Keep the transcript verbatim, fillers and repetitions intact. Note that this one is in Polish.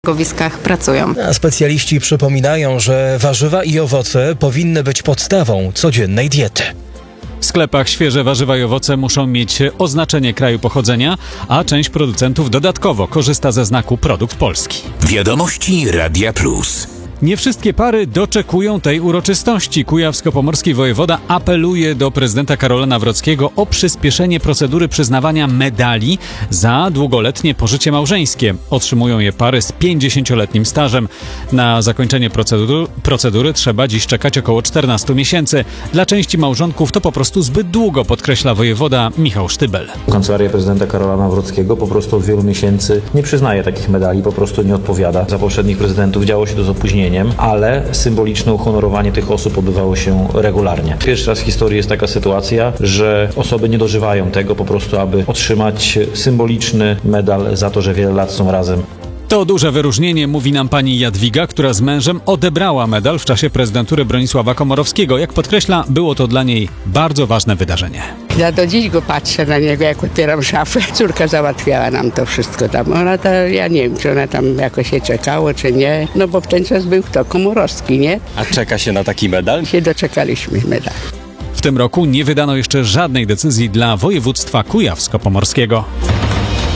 targowiskach pracują. A specjaliści przypominają, że warzywa i owoce powinny być podstawą codziennej diety. W sklepach świeże warzywa i owoce muszą mieć oznaczenie kraju pochodzenia, a część producentów dodatkowo korzysta ze znaku Produkt Polski. Wiadomości Radia Plus. Nie wszystkie pary doczekują tej uroczystości. Kujawsko-pomorski wojewoda apeluje do prezydenta Karola Nawrockiego o przyspieszenie procedury przyznawania medali za długoletnie pożycie małżeńskie. Otrzymują je pary z pięćdziesięcioletnim stażem. Na zakończenie procedury, procedury trzeba dziś czekać około czternastu miesięcy. Dla części małżonków to po prostu zbyt długo, podkreśla wojewoda Michał Sztybel. Kancelaria prezydenta Karola Nawrockiego po prostu od wielu miesięcy nie przyznaje takich medali, po prostu nie odpowiada. Za poprzednich prezydentów działo się to z opóźnieniem, ale symboliczne uhonorowanie tych osób odbywało się regularnie. Pierwszy raz w historii jest taka sytuacja, że osoby nie dożywają tego po prostu, aby otrzymać symboliczny medal za to, że wiele lat są razem. To duże wyróżnienie, mówi nam pani Jadwiga, która z mężem odebrała medal w czasie prezydentury Bronisława Komorowskiego. Jak podkreśla, było to dla niej bardzo ważne wydarzenie. Ja do dziś go patrzę na niego, jak otwieram szafę. Córka załatwiała nam to wszystko tam. Ona to, ja nie wiem, czy ona tam jakoś się czekało, czy nie. No bo w ten czas był kto? Komorowski, nie? A czeka się na taki medal? Się doczekaliśmy medal. W tym roku nie wydano jeszcze żadnej decyzji dla województwa kujawsko-pomorskiego.